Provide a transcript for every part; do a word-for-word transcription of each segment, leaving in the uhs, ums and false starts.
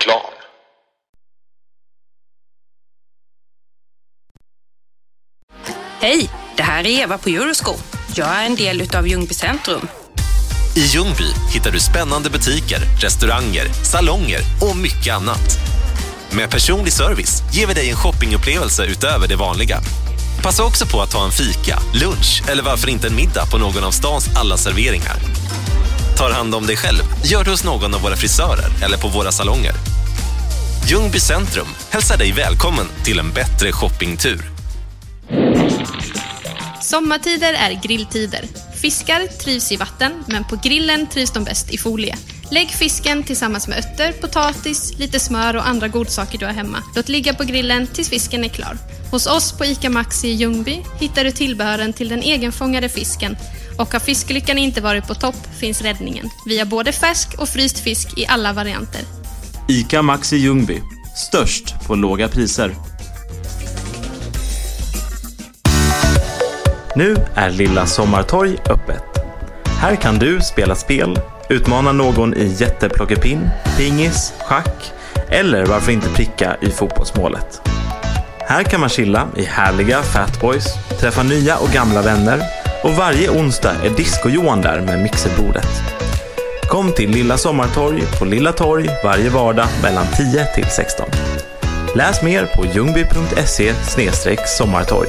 Reklam. Hej, det här är Eva på Eurosco. Jag är en del utav Ljungby Centrum. I Ljungby hittar du spännande butiker, restauranger, salonger och mycket annat. Med personlig service ger vi dig en shoppingupplevelse utöver det vanliga. Passa också på att ta en fika, lunch eller varför inte en middag på någon av stans alla serveringar. Ta hand om dig själv, gör det hos någon av våra frisörer eller på våra salonger. Ljungby Centrum hälsar dig välkommen till en bättre shoppingtur. Sommartider är grilltider. Fiskar trivs i vatten, men på grillen trivs de bäst i folie. Lägg fisken tillsammans med örter, potatis, lite smör och andra godsaker du har hemma. Låt ligga på grillen tills fisken är klar. Hos oss på ICA Maxi i Ljungby hittar du tillbehören till den egenfångade fisken. Och har fiskelyckan inte varit på topp finns räddningen. Vi har både färsk och fryst fisk i alla varianter. ICA Maxi Ljungby. Störst på låga priser. Nu är Lilla Sommartorg öppet. Här kan du spela spel, utmana någon i jätteplockepinn, pingis, schack eller varför inte pricka i fotbollsmålet. Här kan man chilla i härliga Fatboys, träffa nya och gamla vänner och varje onsdag är Disco-Johan där med mixerbordet. Kom till Lilla Sommartorg på Lilla Torg varje vardag mellan tio till sexton. Läs mer på ljungby punkt se slash sommartorg.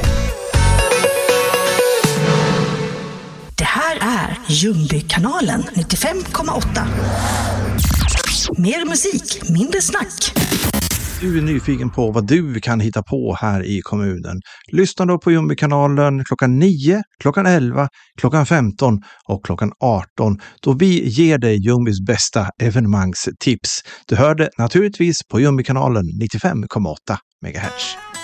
Det här är Ljungby-kanalen nittiofem komma åtta. Mer musik, mindre snack. Du är nyfiken på vad du kan hitta på här i kommunen. Lyssna då på Ljungby-kanalen klockan nio, klockan elva, klockan femton och klockan arton. Då vi ger dig Ljungbys bästa evenemangstips. Du hör det naturligtvis på Ljungby-kanalen nittiofem komma åtta megahertz.